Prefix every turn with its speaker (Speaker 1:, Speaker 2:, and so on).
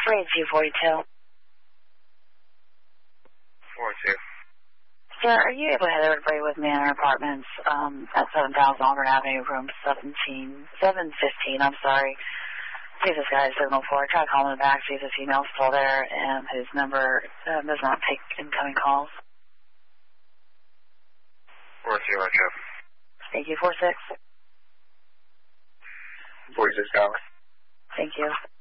Speaker 1: 4242.
Speaker 2: 42.
Speaker 1: Sir, are you able to head over to Braywood Manor Apartments at 7000 Auburn Avenue, room 715, I'm sorry. See if this guy is signal for. Try calling him back, see if his email's still there, and his number does not take incoming calls.
Speaker 2: 42, Roger.
Speaker 1: Thank you, 46.
Speaker 2: 46 hours.
Speaker 1: Thank you.